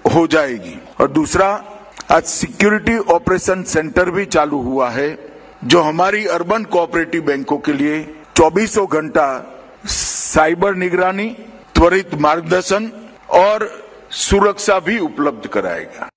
हो जाएगी। और दूसरा, आज सिक्योरिटी ऑपरेशन सेंटर भी चालू हुआ है, जो हमारी अर्बन कोऑपरेटिव बैंकों के लिए 24 घंटा साइबर निगरानी, त्वरित मार्गदर्शन और सुरक्षा भी उपलब्ध कराएगा।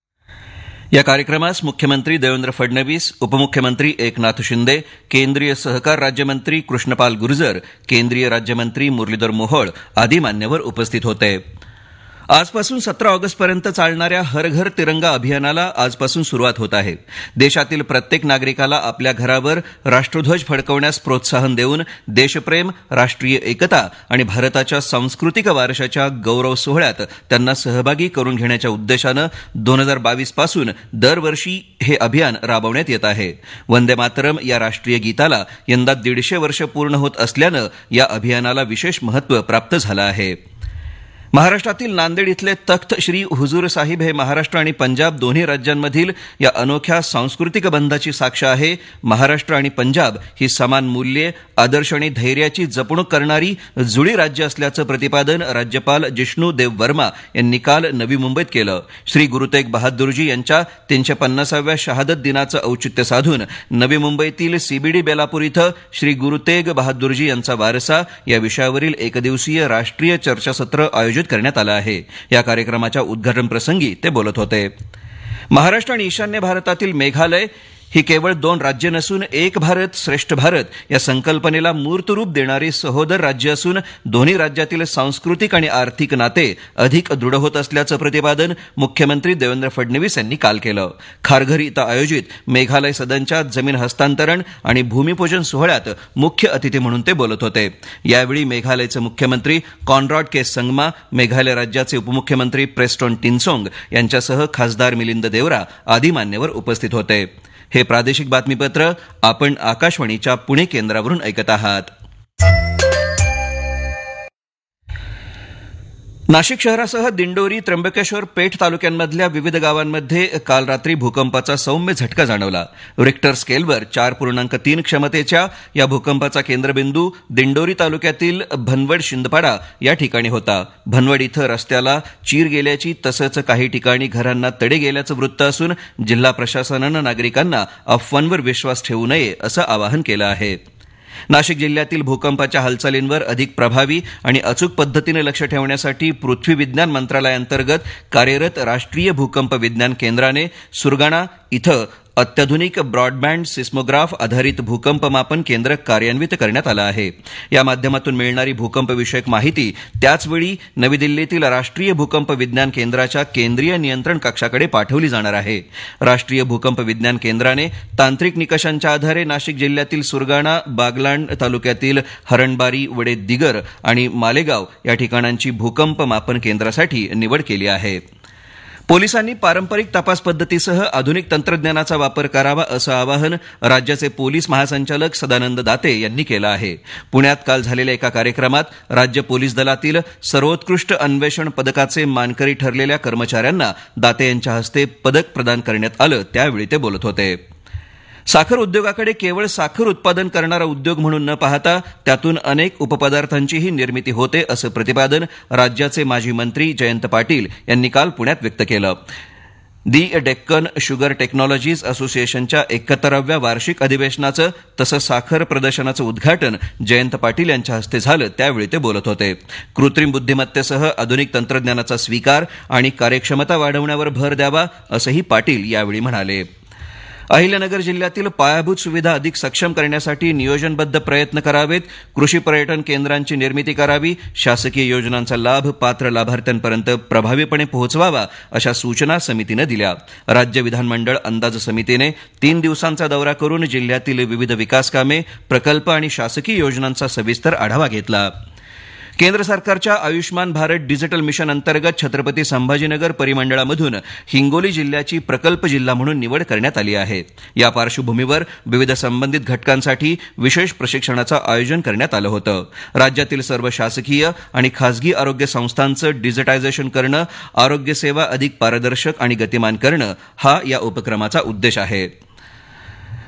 या कार्यक्रमास मुख्यमंत्री देवेंद्र फडणवीस, उपमुख्यमंत्री एकनाथ शिंदे, केंद्रीय सहकार राज्यमंत्री कृष्णपाल गुर्जर, केंद्रीय राज्यमंत्री मुरलीधर मोहोळ आदी मान्यवर उपस्थित होते। आजपासून 17 ऑगस्टपर्यंत चालणाऱ्या हर घर तिरंगा अभियानाला आजपासून सुरुवात होत आहे। देशातील प्रत्येक नागरिकाला आपल्या घरावर राष्ट्रध्वज फडकवण्यास प्रोत्साहन देऊन देशप्रेम, राष्ट्रीय एकता आणि भारताच्या सांस्कृतिक वारशाच्या गौरव सोहळ्यात त्यांना सहभागी करून घेण्याच्या उद्देशानं 2022 पासून दरवर्षी हे अभियान राबवण्यात येत आहे। वंदे मातरम या राष्ट्रीय गीताला यंदा 150 वर्ष पूर्ण होत असल्यानं या अभियानाला विशेष महत्त्व प्राप्त झालं आहे। महाराष्ट्रातील नांदेड इथले तख्त श्री हुजूर साहिब हे महाराष्ट्र आणि पंजाब दोन्ही राज्यांमधील या अनोख्या सांस्कृतिक बंधाची साक्ष आहे। महाराष्ट्र आणि पंजाब ही समान मूल्ये, आदर्श आणि धैर्याची जपणूक करणारी जुळी राज्य असल्याचं प्रतिपादन राज्यपाल जिष्णू देव वर्मा यांनी काल नवी मुंबईत केलं। श्री गुरु तेग बहादुरजी यांच्या 350व्या शहादत दिनाचं औचित्य साधून नवी मुंबईतील सीबीडी बेलापूर इथं श्री गुरु तेग बहादुरजी यांचा वारसा या विषयावरील एकदिवसीय राष्ट्रीय चर्चासत्र आयोजित करण्यात आलं आहे। या कार्यक्रमाच्या उद्घाटन प्रसंगी ते बोलत होते। महाराष्ट्र आणि ईशान्य भारतातील मेघालय ही केवळ 2 राज्य नसून एक भारत श्रेष्ठ भारत या संकल्पनेला मूर्त रूप देणारी सहोदर राज्य असून दोन्ही राज्यातील सांस्कृतिक आणि आर्थिक नाते अधिक दृढ होत असल्याचं प्रतिपादन मुख्यमंत्री देवेंद्र फडणवीस यांनी काल केलं। खारघर इथं आयोजित मेघालय सदनच्या जमीन हस्तांतरण आणि भूमिपूजन सोहळ्यात मुख्य अतिथी म्हणून ते बोलत होते। यावेळी मेघालयचे मुख्यमंत्री कॉनरॉड के संगमा, मेघालय राज्याचे उपमुख्यमंत्री प्रेस्टोन टिनसोंग यांच्यासह खासदार मिलिंद देवरा आदी मान्यवर उपस्थित होते। हे प्रादेशिक बातमीपत्र आपण आकाशवाणीच्या पुणे केंद्रावरून ऐकत आहात। नाशिक शहरासह दिंडोरी, त्र्यंबकेश्वर, पेठ तालुक्यांमधल्या विविध गावांमध्ये काल रात्री भूकंपाचा सौम्य झटका जाणवला। रिक्टर स्केलवर 4.3 क्षमतेच्या या भूकंपाचा केंद्रबिंदू दिंडोरी तालुक्यातील भनवड शिंदपाडा या ठिकाणी होता। भनवड इथं रस्त्याला चीर गेल्याची तसंच काही ठिकाणी घरांना तडे गेल्याचं वृत्त असून जिल्हा प्रशासनानं नागरिकांना अफवांवर विश्वास ठेवू नये असं आवाहन केलं आहे। नाशिक जिल्ह्यातील भूकंपाच्या हालचालींवर अधिक प्रभावी आणि अचूक पद्धतीने लक्ष ठेवण्यासाठी पृथ्वी विज्ञान मंत्रालयाअंतर्गत कार्यरत राष्ट्रीय भूकंप विज्ञान केंद्राने सुरगाणा इथं अत्याधुनिक ब्रॉडबँड सिस्मोग्राफ आधारित भूकंप मापन केंद्र कार्यान्वित करण्यात आलं आहे। या माध्यमातून मिळणारी भूकंपविषयक माहिती त्याचवेळी नवी दिल्लीतील राष्ट्रीय भूकंप विज्ञान केंद्राच्या केंद्रीय नियंत्रण कक्षाकडे पाठवली जाणार आहे। राष्ट्रीय भूकंप विज्ञान केंद्राने तांत्रिक निकषांच्या आधारे नाशिक जिल्ह्यातील सुरगाणा, बागलाण तालुक्यातील हरणबारी, वडे दिगर आणि मालेगाव या ठिकाणांची भूकंप मापन केंद्रासाठी निवड केली आहे। पोलिसांनी पारंपरिक तपास पद्धतीसह आधुनिक तंत्रज्ञानाचा वापर करावा असं आवाहन राज्याचे पोलीस महासंचालक सदानंद दाते यांनी केलं आहे। पुण्यात काल झालेल्या एका कार्यक्रमात राज्य पोलीस दलातील सर्वोत्कृष्ट अन्वेषण पदकाचे मानकरी ठरलेल्या कर्मचाऱ्यांना दाते यांच्या हस्ते पदक प्रदान करण्यात आलं, त्यावेळी ते बोलत होते। साखर उद्योगाकडे केवळ साखर उत्पादन करणारा उद्योग म्हणून न पाहता त्यातून अनेक उपपदार्थांचीही निर्मिती होते असं प्रतिपादन राज्याचे माजी मंत्री जयंत पाटील यांनी काल पुण्यात व्यक्त केलं। दि डेक्कन शुगर टेक्नॉलॉजीज असोसिएशनच्या 71व्या वार्षिक अधिवेशनाचं तसंच साखर प्रदर्शनाचं उद्घाटन जयंत पाटील यांच्या हस्ते झालं, त्यावेळी ते बोलत होते। कृत्रिम बुद्धिमत्तेसह आधुनिक तंत्रज्ञानाचा स्वीकार आणि कार्यक्षमता वाढवण्यावर भर द्यावा असंही पाटील यावेळी म्हणाले। अहिल्यानगर जिल्ह्यातील पायाभूत सुविधा अधिक सक्षम करण्यासाठी नियोजनबद्ध प्रयत्न करावेत, कृषी पर्यटन केंद्रांची निर्मिती करावी, शासकीय योजनांचा लाभ पात्र लाभार्थ्यांपर्यंत प्रभावीपणे पोहोचवावा अशा सूचना समितीनं दिल्या। राज्य विधानमंडळ अंदाज समितीने 3 दिवसांचा दौरा करून जिल्ह्यातील विविध विकास कामे, प्रकल्प आणि शासकीय योजनांचा सविस्तर आढावा घेतला। केंद्र सरकारच्या आयुष्मान भारत डिजिटल मिशन अंतर्गत छत्रपती संभाजीनगर परिमंडळामधून हिंगोली जिल्ह्याची प्रकल्प जिल्हा म्हणून निवड करण्यात आली आहे। या पार्श्वभूमीवर विविध संबंधित घटकांसाठी विशेष प्रशिक्षणाचं आयोजन करण्यात आलं होतं। राज्यातील सर्व शासकीय आणि खासगी आरोग्य संस्थांचं डिजिटायझेशन करणं, आरोग्य सेवा अधिक पारदर्शक आणि गतिमान करणं हा या उपक्रमाचा उद्देश आहे।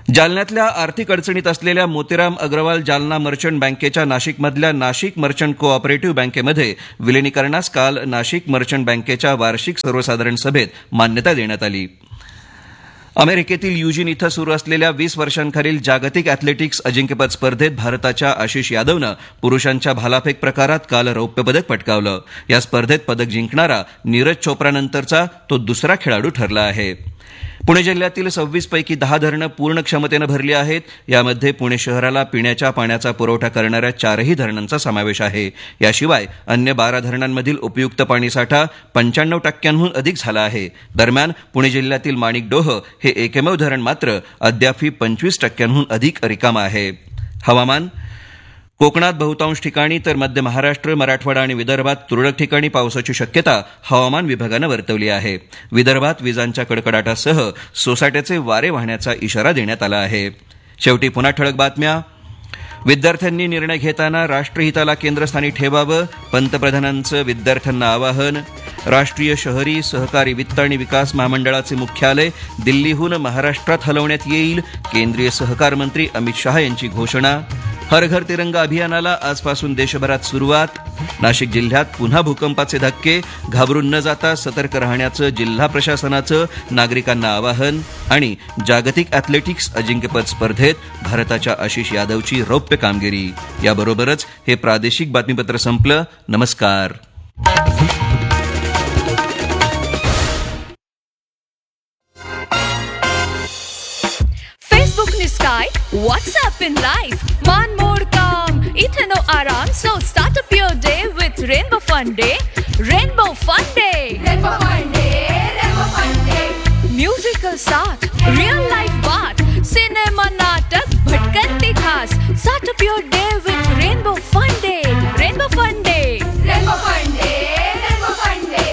जालन्यातल्या आर्थिक अडचणीत असलेल्या मोतीराम अग्रवाल जालना मर्चंट बँकेच्या नाशिकमधल्या नाशिक मर्चंट कोऑपरेटिव्ह बँकेमध्ये विलिनीकरणास काल नाशिक मर्चंट बँकेच्या वार्षिक सर्वसाधारण सभेत मान्यता देण्यात आली. अमेरिकेतील युजिन इथं सुरू असलेल्या 20 वर्षांखालील जागतिक अॅथलेटिक्स अजिंक्यपद स्पर्धेत भारताच्या आशिष यादवनं पुरुषांच्या भालाफेक प्रकारात काल रौप्य पदक पटकावलं. या स्पर्धेत पदक जिंकणारा नीरज चोप्रानंतरचा तो दुसरा खेळाडू ठरला आहे. पुणे जिल्ह्यातील 26 पैकी 10 धरणं पूर्ण क्षमतेनं भरली आहेत. यामध्ये पुणे शहराला पिण्याच्या पाण्याचा पुरवठा करणाऱ्या 4ही धरणांचा समावेश आहे. याशिवाय अन्य 12 धरणांमधील उपयुक्त पाणीसाठा 95% अधिक झाला आहे. दरम्यान पुणे जिल्ह्यातील माणिकडोह हे एकमेव धरण मात्र अद्यापही 25% अधिक रिकामं आहे. हवामान. कोकणात बहुतांश ठिकाणी तर मध्य महाराष्ट्र, मराठवाडा आणि विदर्भात तुरळक ठिकाणी पावसाची शक्यता हवामान विभागानं वर्तवली आहे. विदर्भात विजांच्या कडकडाटासह सोसाट्याचे वारे वाहण्याचा इशारा देण्यात आला आहे. शेवटी पुन्हा ठळक बातम्या. विद्यार्थ्यांनी निर्णय घेताना राष्ट्रहिताला केंद्रस्थानी ठेवावं, पंतप्रधानांचं विद्यार्थ्यांना आवाहन. राष्ट्रीय शहरी सहकारी वित्त आणि विकास महामंडळाचे मुख्यालय दिल्लीहून महाराष्ट्रात हलवण्यात येईल, केंद्रीय सहकार मंत्री अमित शहा यांची घोषणा. हर घर तिरंगा अभियानाला आजपासून देशभरात सुरुवात. नाशिक जिल्ह्यात पुन्हा भूकंपाचे धक्के, घाबरून न जाता सतर्क राहण्याचं जिल्हा प्रशासनाचं नागरिकांना आवाहन. आणि जागतिक अॅथलेटिक्स अजिंक्यपद स्पर्धेत भारताच्या आशिष यादवची रौप्य कामगिरी. याबरोबरच हे प्रादेशिक बातमीपत्र संपलं. नमस्कार. Facebook ni Sky, WhatsApp in live, man more calm, ithe no aram, so start up your day with Rainbow Fun Day. Rainbow Fun Day. Rainbow Fun Day. Rainbow Fun Day. Musical start, real life baat, cinema natak, bhatkanti khas. Start up your day with Rainbow Fun Day. Rainbow Fun Day. Rainbow Fun Day. Rainbow Fun Day.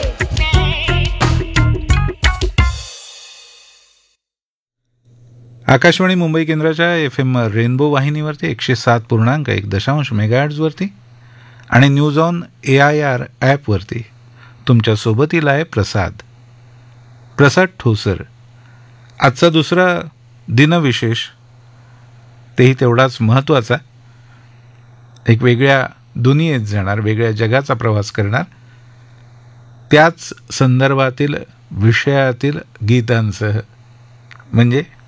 Akashvani Mumbai केंद्राच्या FM rainbow वाहिनीवरती 107.1 मेगाहर्ट्झवरती आणि news on AIR ॲपवरती तुमच्या सोबतीला आहे प्रसाद ठोसर. आजचा दुसरा दिनविशेष, तेही तेवढाच महत्त्वाचा. एक वेगळ्या दुनियेत जाणार, वेगळ्या जगाचा प्रवास करणार, त्याच संदर्भातील विषयातील गीतांसह, म्हणजे